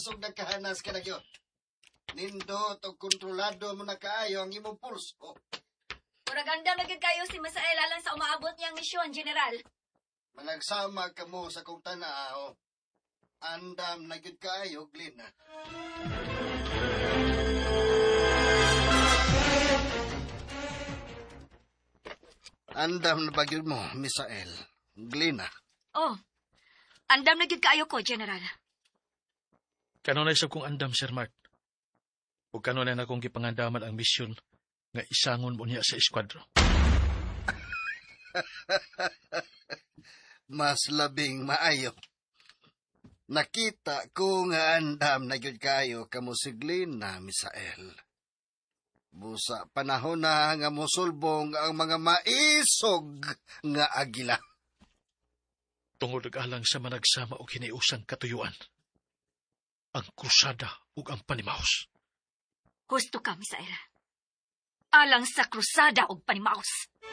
gawas o nagkahanas ka na yun. Nindot o kontrolado mo na kaayo ang imong pulso. Murag andam na gid kayo si Misael alang sa umaabot niyang misyon, General. Managsama ka mo sa kong tanao. Andam na gid kaayo, Glina. Andam na ba yun mo, Misael? Glina. Oh, andam na gid kayo ko, General. Kanunay sa kong andam, Sir Mark. O kanunay na kong gipangandaman ang misyon nga isangon mo niya sa eskwadro. Mas labing maayo. Nakita ko nga andam na yun kayo kamo si Glina, Misael. Busa panahon na nga musulbong ang mga maisog nga agila. Tungod alang sa managsama o kiniusang katuyuan, ang krusada ug ang panimahos. Gusto ka, Misael. Alang sa krusada ug panimahos.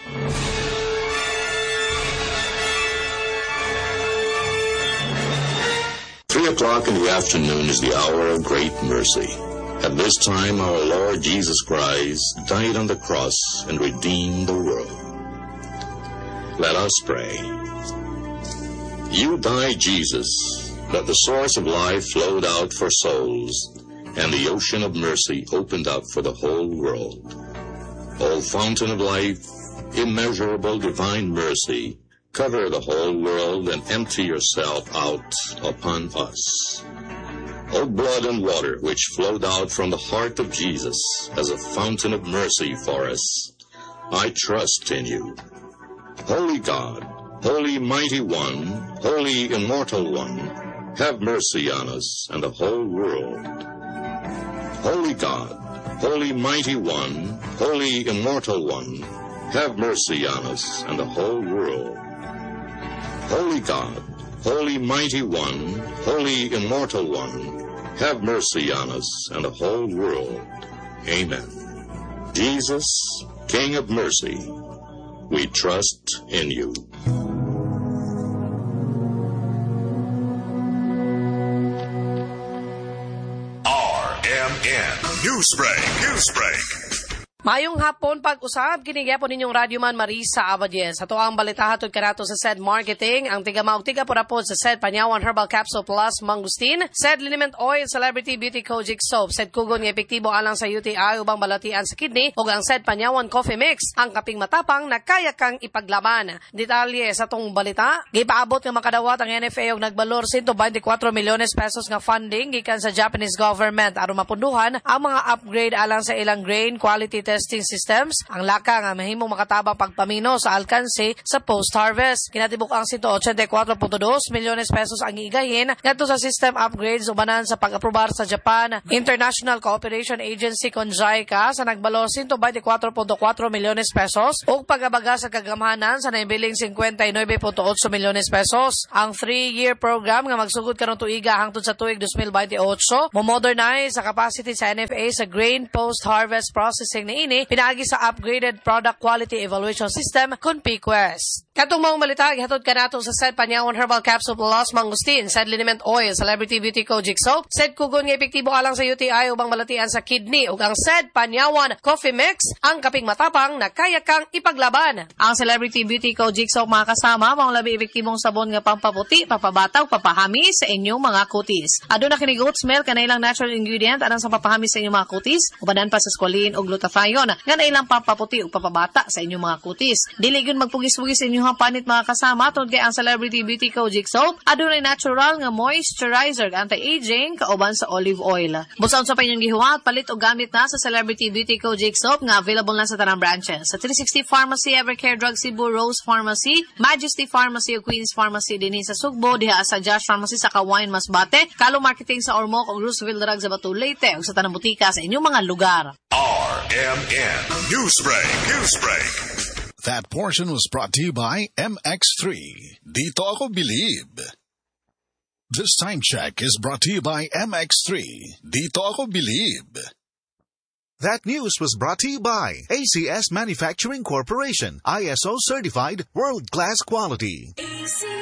3:00 in the afternoon is the hour of great mercy. At this time, our Lord Jesus Christ died on the cross and redeemed the world. Let us pray. You died, Jesus, that the source of life flowed out for souls, and the ocean of mercy opened up for the whole world. O fountain of life, immeasurable divine mercy, cover the whole world and empty yourself out upon us. O blood and water which flowed out from the heart of Jesus as a fountain of mercy for us, I trust in you. Holy God, Holy Mighty One, Holy Immortal One, have mercy on us and the whole world. Holy God, Holy Mighty One, Holy Immortal One, have mercy on us and the whole world. Holy God, Holy Mighty One, Holy Immortal One, have mercy on us and the whole world. Amen. Jesus, King of mercy, we trust in you. RMN Newsbreak. Mayong hapon pag-usab kinigyapon ninyong Radyo Man Marisa Abadies. Ato ang balita hatod kanato sa SED Marketing, ang tigamaog tiga porapod sa SED Panyawan Herbal Capsule Plus Mangustin, SED Liniment Oil Celebrity Beauty Kojic Soap, SED Kugon nga epektibo alang sa UTI ubang balatian sa kidney, ug ang SED Panyawan Coffee Mix, ang kaping matapang na kaya kang ipaglaban. Detalye sa tong balita, gipaabot nga makadawat ang NFA og nagbalor 124 milyones pesos nga funding gikan sa Japanese government aron mapunduhan ang mga upgrade alang sa ilang grain quality testing systems, ang laka nga mahimong makatabang pagpamino sa alkanse sa post-harvest. Kinatibuk ang 184.2 milyones pesos ang igahin ngadto sa system upgrades ubanan sa pag-aprobar sa Japan International Cooperation Agency kon JICA sa nagbalor 124.4 milyones pesos ug pag-abaga sa kagamhanan sa naibiling 59.8 milyones pesos. Ang 3-year program nga magsugod karon tuiga hangtod sa tuig 2028 mo-modernize sa capacity sa NFA sa grain post-harvest processing ni ini pinaagi sa upgraded product quality evaluation system kun PQuest. Katong mga malita gihatod kanato sa SED Panyawan Herbal Capsule Plus Mangustin, SED Liniment Oil Celebrity Beauty Kojic Soap, SED Kugon nga epektibo alang sa UTI ubang balatian sa kidney ug ang SED Panyawan Coffee Mix, ang kaping matapang na kaya kang ipaglaban. Ang Celebrity Beauty Kojic Soap mga kasama mao labi epektibong sabon nga pampaputi, papabataw, papahami sa inyong mga kutis. Aduna kini goat smell kanay lang natural ingredient anang sa papahami sa inyong mga kutis, ubanan pa sa squalene ug glutathione nga nailang papaputi o papabata sa inyong mga kutis. Dili gyud magpugis-pugis sa inyong panit mga kasama tungod kay ang Celebrity Beauty Kojic Soap adunay natural nga moisturizer, anti-aging kauban sa olive oil. Busa sa inyong gihuwat palit og gamit na sa Celebrity Beauty Kojic Soap nga available na sa tanang branches sa 360 Pharmacy, Evercare Drug Cebu, Rose Pharmacy, Majesty Pharmacy ug Queens Pharmacy dinhi sa Sugbo, diha sa Josh Pharmacy sa Kawayan Masbate, Kalo Marketing sa Ormoc ug Roosevelt Drug sa Batu Leyte ug sa tanang butika sa inyong mga lugar. RMN Newsbreak. That portion was brought to you by MX3. Dito ako believe. This time check is brought to you by MX3. Dito ako believe. That news was brought to you by ACS Manufacturing Corporation, ISO certified, world-class quality.